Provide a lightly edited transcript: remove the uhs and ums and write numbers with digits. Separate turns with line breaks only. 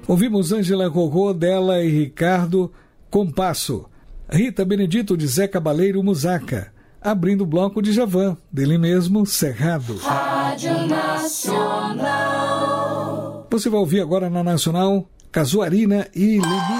Ouvimos Ângela Rorô, Dela e Ricardo, Compasso. Rita Benedito, de Zé Cabaleiro, Musaca. Abrindo o bloco de Djavan, dele mesmo, Cerrado.
Rádio Nacional.
Você vai ouvir agora na Nacional, Casuarina e Leni.